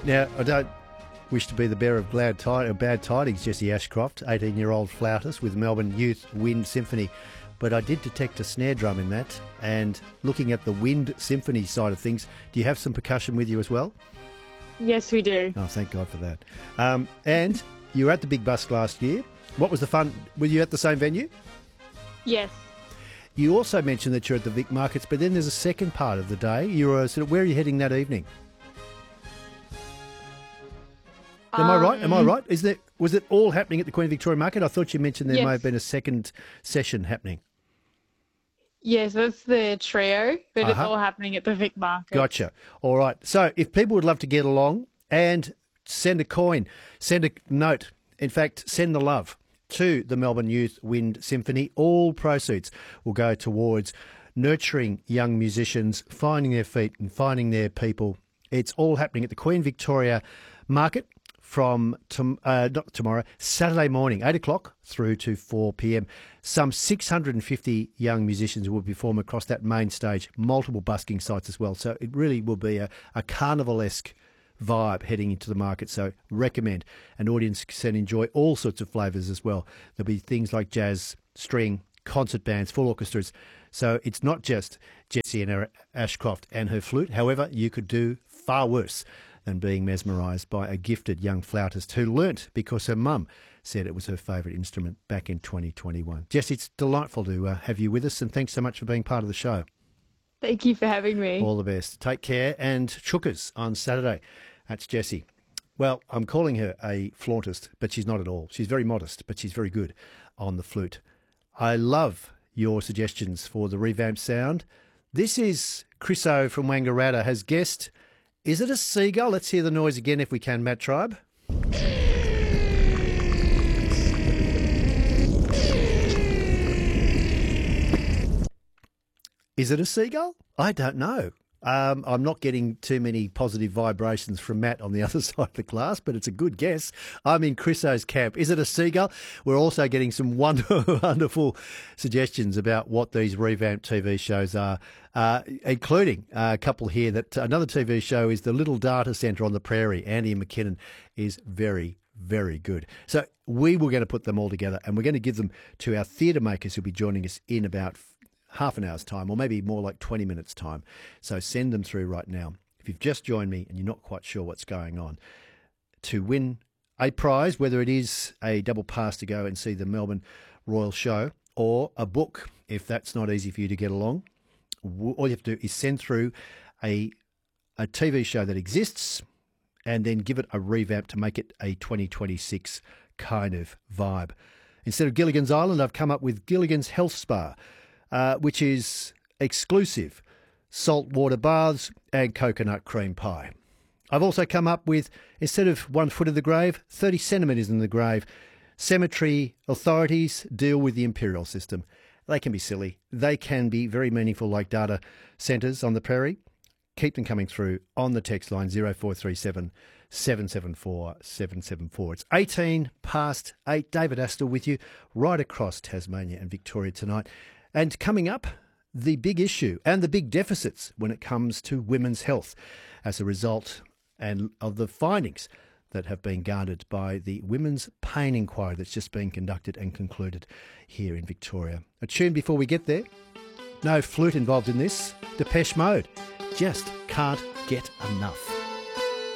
Now, I don't wish to be the bearer of bad tidings, Jesse Ashcroft, 18-year-old flautist with Melbourne Youth Wind Symphony. But I did detect a snare drum in that. And looking at the wind symphony side of things, do you have some percussion with you as well? Yes, we do. Oh, thank God for that. And you were at the Big Busk last year. What was the fun? Were you at the same venue? Yes. You also mentioned that you're at the Vic Markets, but then there's a second part of the day. Where are you heading that evening? Am I right? Am I right? Was it all happening at the Queen Victoria Market? I thought you mentioned there may have been a second session happening. Yes, that's the trio, but it's all happening at the Vic Market. Gotcha. All right. So if people would love to get along and send a coin, send a note, in fact, send the love to the Melbourne Youth Wind Symphony, all proceeds will go towards nurturing young musicians, finding their feet and finding their people. It's all happening at the Queen Victoria Market from not tomorrow, Saturday morning, 8 o'clock through to 4 p.m. Some 650 young musicians will perform across that main stage, multiple busking sites as well. So it really will be a carnivalesque vibe heading into the market. So recommend. An audience can enjoy all sorts of flavours as well. There'll be things like jazz, string, concert bands, full orchestras. So it's not just Jessie and Ashcroft and her flute. However, you could do far worse than being mesmerised by a gifted young flautist who learnt because her mum said it was her favourite instrument back in 2021. Jess, it's delightful to have you with us, and thanks so much for being part of the show. Thank you for having me. All the best. Take care, and chookers on Saturday. That's Jessie. Well, I'm calling her a flautist, but she's not at all. She's very modest, but she's very good on the flute. I love your suggestions for the revamped sound. This is Chris O from Wangaratta has guessed, is it a seagull? Let's hear the noise again if we can, Matt Tribe. Is it a seagull? I don't know. I'm not getting too many positive vibrations from Matt on the other side of the glass, but it's a good guess. I'm in Chris O's camp. Is it a seagull? We're also getting some wonderful suggestions about what these revamped TV shows are, including a couple here that another TV show is The Little Data Centre on the Prairie. Andy McKinnon is very, very good. So we were going to put them all together, and we're going to give them to our theatre makers who'll be joining us in about half an hour's time, or maybe more like 20 minutes' time. So send them through right now. If you've just joined me and you're not quite sure what's going on, to win a prize, whether it is a double pass to go and see the Melbourne Royal Show or a book, if that's not easy for you to get along, all you have to do is send through a TV show that exists and then give it a revamp to make it a 2026 kind of vibe. Instead of Gilligan's Island, I've come up with Gilligan's Health Spa, which is exclusive saltwater baths and coconut cream pie. I've also come up with, instead of 1 foot of the grave, 30 centimetres in the grave. Cemetery authorities deal with the imperial system. They can be silly. They can be very meaningful, like data centres on the prairie. Keep them coming through on the text line 0437 774 774. It's 18 past 8. David Astle with you right across Tasmania and Victoria tonight. And coming up, the big issue and the big deficits when it comes to women's health as a result and of the findings that have been garnered by the Women's Pain Inquiry that's just been conducted and concluded here in Victoria. A tune before we get there. No flute involved in this. Depeche Mode. Just can't get enough.